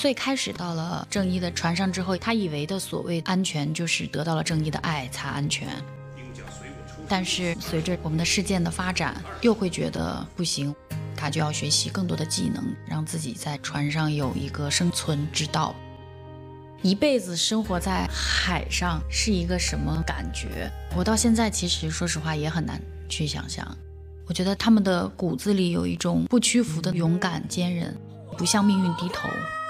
岁开始到了正义的船上之后，他以为的所谓安全就是得到了正义的爱才安全，但是随着我们的事件的发展，又会觉得不行，他就要学习更多的技能，让自己在船上有一个生存之道。一辈子生活在海上是一个什么感觉？我到现在其实说实话也很难去想象。我觉得他们的骨子里有一种不屈服的勇敢坚韧，不向命运低头。